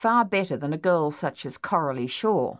Far better than a girl such as Coralie Shaw.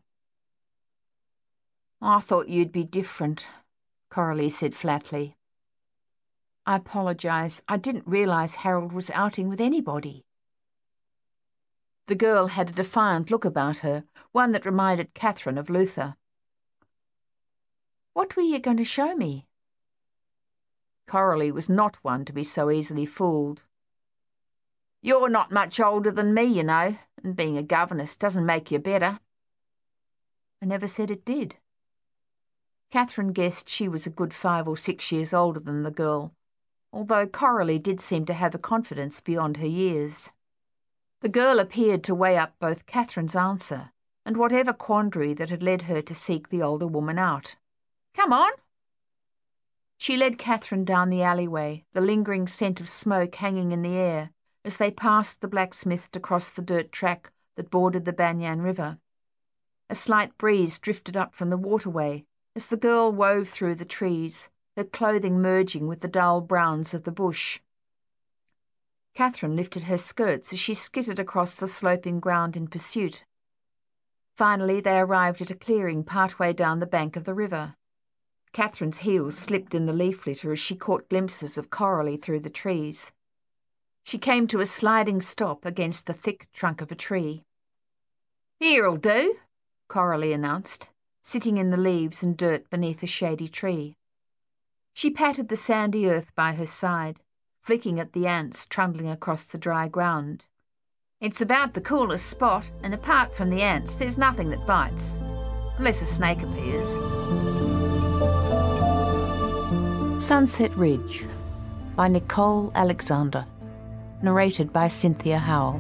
"I thought you'd be different," Coralie said flatly. "I apologise. I didn't realise Harold was outing with anybody." The girl had a defiant look about her, one that reminded Catherine of Luther. "What were you going to show me?" Coralie was not one to be so easily fooled. "You're not much older than me, you know, and being a governess doesn't make you better." "I never said it did." Catherine guessed she was a good 5 or 6 years older than the girl, although Coralie did seem to have a confidence beyond her years. The girl appeared to weigh up both Catherine's answer and whatever quandary that had led her to seek the older woman out. "Come on." She led Catherine down the alleyway, the lingering scent of smoke hanging in the air, as they passed the blacksmith to cross the dirt track that bordered the Banyan River. A slight breeze drifted up from the waterway as the girl wove through the trees, her clothing merging with the dull browns of the bush. Catherine lifted her skirts as she skittered across the sloping ground in pursuit. Finally, they arrived at a clearing partway down the bank of the river. Catherine's heels slipped in the leaf litter as she caught glimpses of Coralie through the trees. She came to a sliding stop against the thick trunk of a tree. "Here'll do," Coralie announced, sitting in the leaves and dirt beneath a shady tree. She patted the sandy earth by her side, flicking at the ants trundling across the dry ground. "It's about the coolest spot, and apart from the ants, there's nothing that bites, unless a snake appears." Sunset Ridge by Nicole Alexander. Narrated by Cynthia Howell.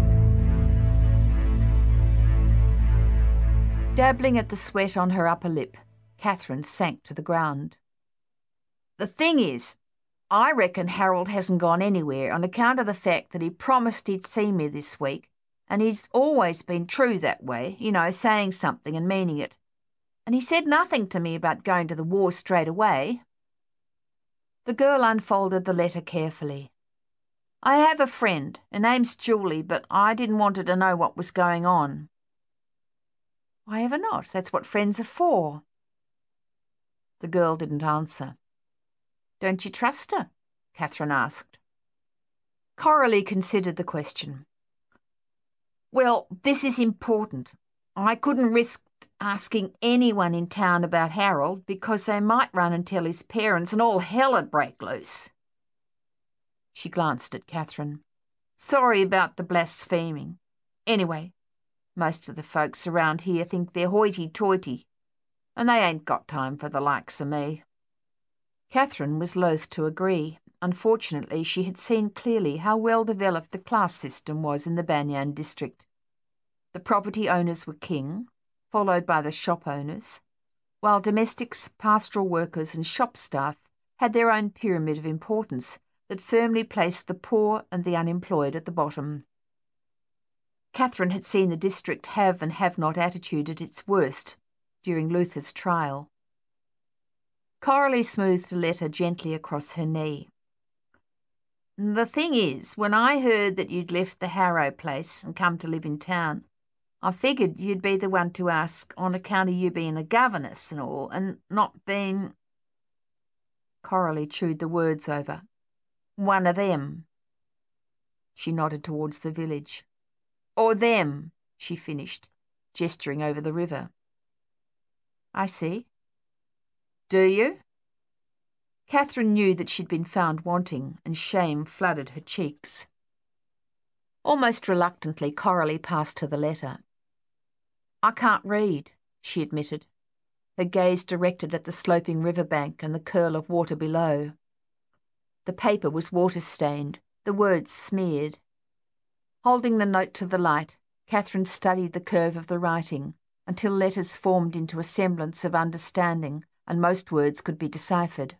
Dabbling at the sweat on her upper lip, Catherine sank to the ground. "The thing is, I reckon Harold hasn't gone anywhere on account of the fact that he promised he'd see me this week, and he's always been true that way, you know, saying something and meaning it. And he said nothing to me about going to the war straight away." The girl unfolded the letter carefully. "I have a friend. Her name's Julie, but I didn't want her to know what was going on." "Why ever not? That's what friends are for." The girl didn't answer. "Don't you trust her?" Catherine asked. Coralie considered the question. "Well, this is important. I couldn't risk asking anyone in town about Harold because they might run and tell his parents and all hell would break loose." She glanced at Catherine. "Sorry about the blaspheming. Anyway, most of the folks around here think they're hoity-toity, and they ain't got time for the likes of me." Catherine was loath to agree. Unfortunately, she had seen clearly how well developed the class system was in the Banyan district. The property owners were king, followed by the shop owners, while domestics, pastoral workers and shop staff had their own pyramid of importance that firmly placed the poor and the unemployed at the bottom. Catherine had seen the district have and have not attitude at its worst during Luther's trial. Coralie smoothed a letter gently across her knee. "The thing is, when I heard that you'd left the Harrow place and come to live in town, I figured you'd be the one to ask on account of you being a governess and all, and not being—" Coralie chewed the words over. "One of them." She nodded towards the village. "Or them," she finished, gesturing over the river. "I see." "Do you?" Catherine knew that she'd been found wanting, and shame flooded her cheeks. Almost reluctantly, Coralie passed her the letter. "I can't read," she admitted, her gaze directed at the sloping riverbank and the curl of water below. The paper was water-stained, the words smeared. Holding the note to the light, Catherine studied the curve of the writing until letters formed into a semblance of understanding and most words could be deciphered.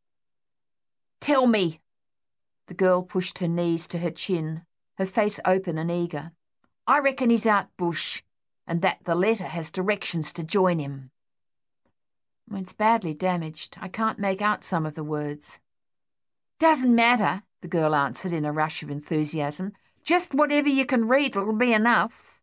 "Tell me!" The girl pushed her knees to her chin, her face open and eager. "I reckon he's out bush, and that the letter has directions to join him." "It's badly damaged. I can't make out some of the words." "Doesn't matter," the girl answered in a rush of enthusiasm. Just whatever you can read will be enough.